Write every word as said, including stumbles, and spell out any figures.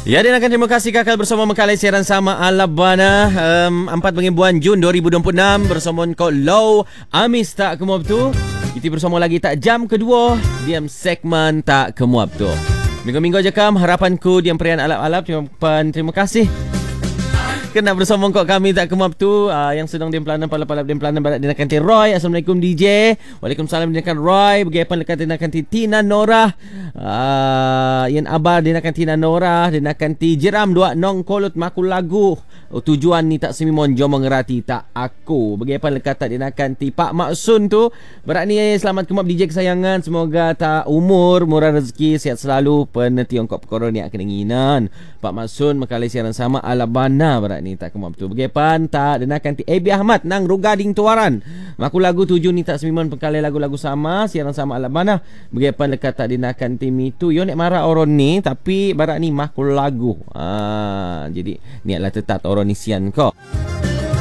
Ya, dan akan terima kasih kakak bersama Makalai siaran sama Alabana um, empat bulan Jun dua ribu dua puluh enam bersama kau Low Amis tak kemuap tu. Kita bersama lagi tak jam kedua diam segmen tak kemuap tu. Minggu-minggu aja kam harapanku diam perian alap-alap. Terima kasih kena bersama kau kami tak kemuap tu uh, yang sedang diam pelanan palap-palap diam pelanan barat dinakan ti Roy. Assalamualaikum D J. Waalaikumsalam dinakan Roy. Bagaimana lekat dinakan ti Tina Nora. Uh, yang abar dinakan Tina Nora dinakan ti Jeram dua nong kolot makul lagu. Oh, tujuan ni tak semimon jom mengerti tak aku. Bagaimana lekat dinakan ti Pak Maksun tu. Berat ni selamat kemuap D J kesayangan. Semoga tak umur, murah rezeki, sihat selalu. Penanti ongkop perkara ni akan inginan. Pak Maksun Makalai siaran sama Alabana berat ni tak kemuap tu. Bagaimana tak dinakan ti Abi Ahmad nang Rugading Tuaran. Maku lagu tujuh ni tak semimon pengkalai lagu-lagu sama siaran sama Alabana. Bagaimana lekat tak dinakan ti Mitu. Yo nek marah orang ni tapi barat ni maku lagu. Ah, jadi ni adalah tetap orang ni sian kau.